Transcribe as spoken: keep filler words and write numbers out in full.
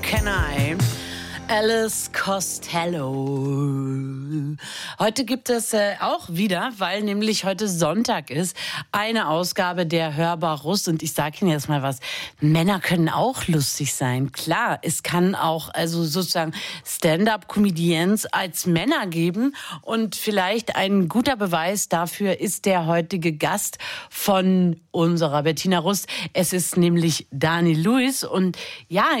Can I? Alice Costello. Heute gibt es äh, auch wieder, weil nämlich heute Sonntag ist, eine Ausgabe der Hörbar Rust. Und ich sage Ihnen jetzt mal was, Männer können auch lustig sein. Klar, es kann auch also sozusagen Stand-up-Comedians als Männer geben. Und vielleicht ein guter Beweis dafür ist der heutige Gast von unserer Bettina Rust. Es ist nämlich Dani Lewis. Und ja,